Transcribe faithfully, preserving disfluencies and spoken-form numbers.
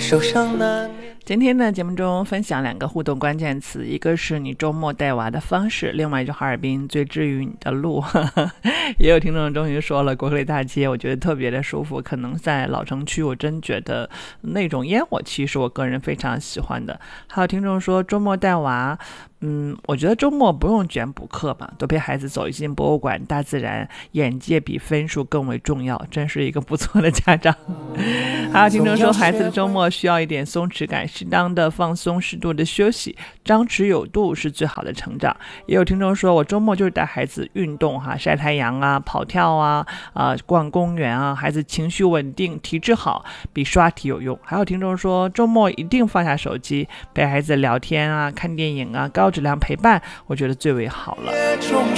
受伤难免。 今天呢，节目中分享两个互动关键词，一个是你周末带娃的方式，另外就哈尔滨最治愈你的路。也有听众终于说了，国会大街我觉得特别的舒服，可能在老城区我真觉得那种烟火气是我个人非常喜欢的。还有听众说周末带娃，嗯，我觉得周末不用卷补课吧，多陪孩子走进博物馆、大自然，眼界比分数更为重要，真是一个不错的家长。还有听众说孩子的周末需要一点松弛感，适当的放松，适度的休息，张弛有度是最好的成长。也有听众说我周末就是带孩子运动哈，晒太阳啊，跑跳啊，啊、呃、逛公园啊，孩子情绪稳定，体质好，比刷题有用。还有听众说周末一定放下手机，陪孩子聊天啊，看电影啊，高质量陪伴，我觉得最为好了。